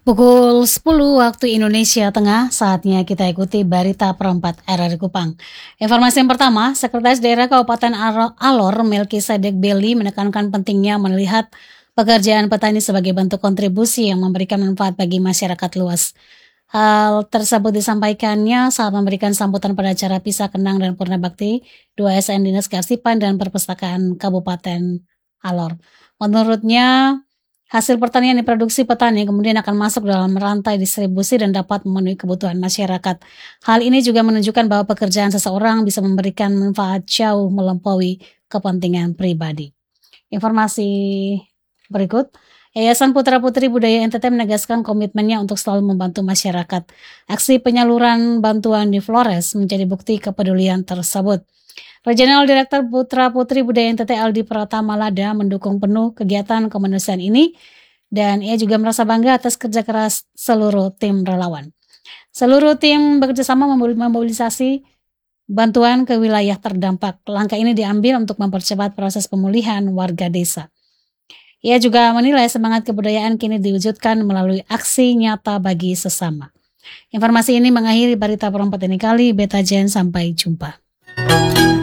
Pukul 10 waktu Indonesia Tengah, saatnya kita ikuti berita perempat RRI Kupang. Informasi yang pertama, Sekretaris Daerah Kabupaten Alor, Melkisedek Beli menekankan pentingnya melihat pekerjaan petani sebagai bentuk kontribusi yang memberikan manfaat bagi masyarakat luas. Hal tersebut disampaikannya saat memberikan sambutan pada acara Pisah Kenang dan Purna Bakti 2 SN Dinas Kearsipan dan Perpustakaan Kabupaten Alor. Menurutnya, hasil pertanian yang diproduksi petani kemudian akan masuk dalam rantai distribusi dan dapat memenuhi kebutuhan masyarakat. Hal ini juga menunjukkan bahwa pekerjaan seseorang bisa memberikan manfaat jauh melampaui kepentingan pribadi. Informasi berikut, Yayasan Putra Putri Budaya NTT menegaskan komitmennya untuk selalu membantu masyarakat. Aksi penyaluran bantuan di Flores menjadi bukti kepedulian tersebut. Regional Direktur Putra Putri Budaya NTT Aldi Pratama Lada mendukung penuh kegiatan kemanusiaan ini dan ia juga merasa bangga atas kerja keras seluruh tim relawan. Seluruh tim bekerjasama memobilisasi bantuan ke wilayah terdampak. Langkah ini diambil untuk mempercepat proses pemulihan warga desa. Ia juga menilai semangat kebudayaan kini diwujudkan melalui aksi nyata bagi sesama. Informasi ini mengakhiri berita perempat ini kali. Beta Jen, sampai jumpa.